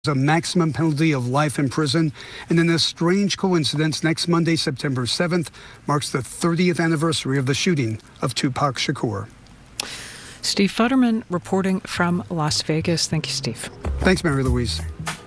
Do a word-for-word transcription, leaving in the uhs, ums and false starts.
a maximum penalty of life in prison. And in a strange coincidence, next Monday, September seventh, marks the thirtieth anniversary of the shooting of Tupac Shakur. Steve Futterman reporting from Las Vegas. Thank you, Steve. Thanks, Mary Louise.